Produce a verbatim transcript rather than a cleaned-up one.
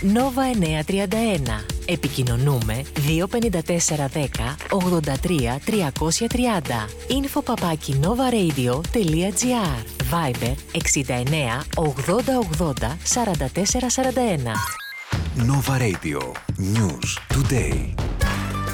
Νόβα εννιακόσια τριάντα ένα. Επικοινωνούμε δύο πέντε τέσσερα ένα μηδέν ογδόντα τρία τριακόσια τριάντα. Info παπάκι novaradio τελεία gr. Viber εξήντα εννέα ογδόντα ογδόντα σαράντα τέσσερα σαράντα ένα. Nova Radio. News Today.